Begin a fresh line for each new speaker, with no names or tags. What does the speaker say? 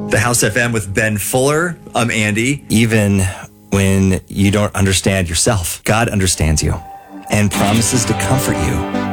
The House FM with Ben Fuller. I'm Andy.
Even when you don't understand yourself, God understands you and promises to comfort you